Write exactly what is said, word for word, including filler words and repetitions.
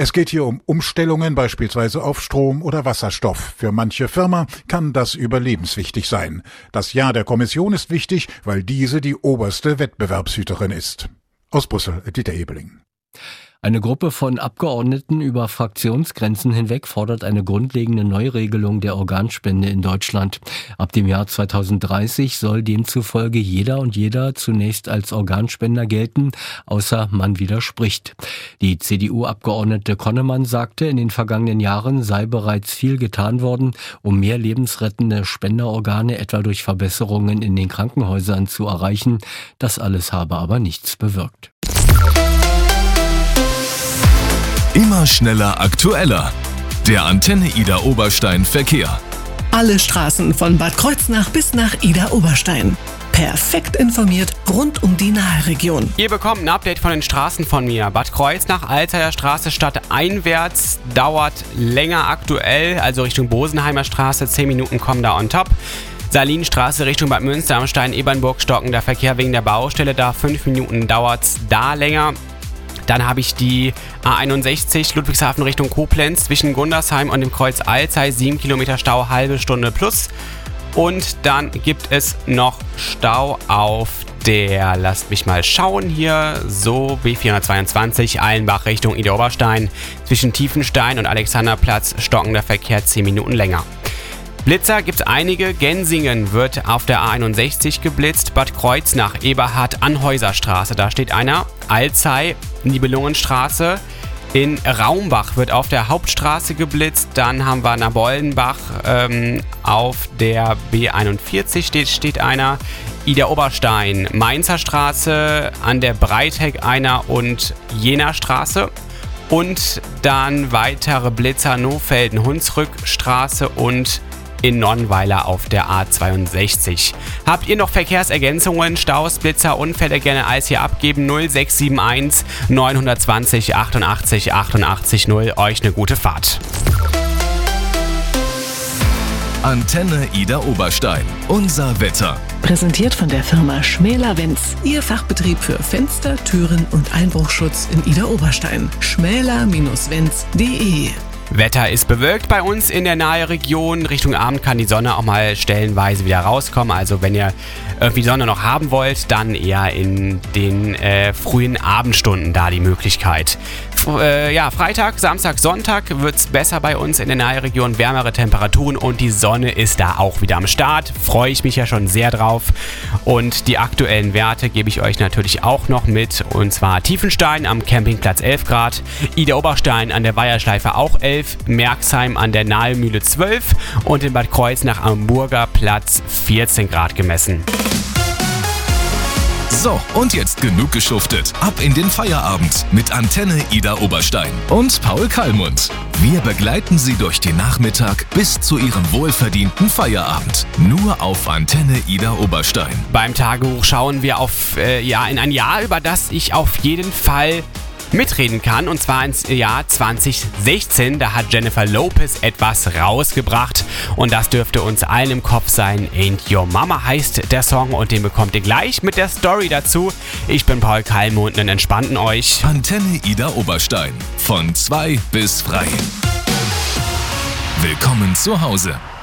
Es geht hier um Umstellungen, beispielsweise auf Strom oder Wasserstoff. Für manche Firma kann das überlebenswichtig sein. Das Ja der Kommission ist wichtig, weil diese die oberste Wettbewerbshüterin ist. Aus Brüssel, Dieter Ebeling. Eine Gruppe von Abgeordneten über Fraktionsgrenzen hinweg fordert eine grundlegende Neuregelung der Organspende in Deutschland. Ab dem Jahr zweitausenddreißig soll demzufolge jeder und jeder zunächst als Organspender gelten, außer man widerspricht. Die C D U-Abgeordnete Konnemann sagte, in den vergangenen Jahren sei bereits viel getan worden, um mehr lebensrettende Spenderorgane etwa durch Verbesserungen in den Krankenhäusern zu erreichen. Das alles habe aber nichts bewirkt. Immer schneller, aktueller. Der Antenne Idar Oberstein Verkehr. Alle Straßen von Bad Kreuznach bis nach Idar Oberstein. Perfekt informiert rund um die Nahe-Region. Ihr bekommt ein Update von den Straßen von mir. Bad Kreuznach, Altayer Straße stadteinwärts dauert länger aktuell, also Richtung Bosenheimer Straße. zehn Minuten kommen da on top. Salinstraße Richtung Bad Münster am Stein, Ebernburg, stockender Verkehr wegen der Baustelle. Da fünf Minuten dauert's da länger. Dann habe ich die A einundsechzig Ludwigshafen Richtung Koblenz zwischen Gundersheim und dem Kreuz Alzey, sieben Kilometer Stau, halbe Stunde plus. Und dann gibt es noch Stau auf der, lasst mich mal schauen hier, so B vierhundertzweiundzwanzig Eilenbach Richtung Idar Oberstein zwischen Tiefenstein und Alexanderplatz, stockender Verkehr, zehn Minuten länger. Blitzer gibt es einige. Gensingen wird auf der A einundsechzig geblitzt. Bad Kreuznach, Eberhard, Anhäuserstraße, da steht einer. Alzey, Nibelungenstraße. In Raumbach wird auf der Hauptstraße geblitzt. Dann haben wir Naboldenbach ähm, auf der B einundvierzig steht, steht einer. Idar Oberstein, Mainzer Straße, an der Breitheck einer und Jener Straße. Und dann weitere Blitzer Nohfelden, Hunsrückstraße und in Nonnweiler auf der A zweiundsechzig. Habt ihr noch Verkehrsergänzungen, Staus, Blitzer, Unfälle, gerne alles hier abgeben. null sechs sieben eins neun zwei null achtundachtzig achtundachtzig null. Euch eine gute Fahrt. Antenne Idar Oberstein. Unser Wetter. Präsentiert von der Firma Schmäler-Wenz. Ihr Fachbetrieb für Fenster, Türen und Einbruchschutz in Idar Oberstein. schmäler Bindestrich wenz punkt de. Wetter ist bewölkt bei uns in der nahe Region. Richtung Abend kann die Sonne auch mal stellenweise wieder rauskommen. Also wenn ihr irgendwie die Sonne noch haben wollt, dann eher in den äh, frühen Abendstunden da die Möglichkeit. F- äh, ja, Freitag, Samstag, Sonntag wird es besser bei uns in der nahe Region. Wärmere Temperaturen und die Sonne ist da auch wieder am Start. Freue ich mich ja schon sehr drauf. Und die aktuellen Werte gebe ich euch natürlich auch noch mit. Und zwar Tiefenstein am Campingplatz elf Grad, Idar Oberstein an der Weiherschleife auch elf, Merxheim an der Nahelmühle zwölf und in Bad Kreuznach am Burger Platz vierzehn Grad gemessen. So, und jetzt genug geschuftet. Ab in den Feierabend mit Antenne Idar Oberstein und Paul Kallmund. Wir begleiten Sie durch den Nachmittag bis zu Ihrem wohlverdienten Feierabend. Nur auf Antenne Idar Oberstein. Beim Tagebuch schauen wir auf äh, ja, in ein Jahr, über das ich auf jeden Fall mitreden kann, und zwar ins Jahr zwanzig sechzehn. Da hat Jennifer Lopez etwas rausgebracht und das dürfte uns allen im Kopf sein. Ain't Your Mama heißt der Song und den bekommt ihr gleich mit der Story dazu. Ich bin Paul Kallmund, einen entspannten euch. Antenne Idar Oberstein. Von zwei bis frei. Willkommen zu Hause.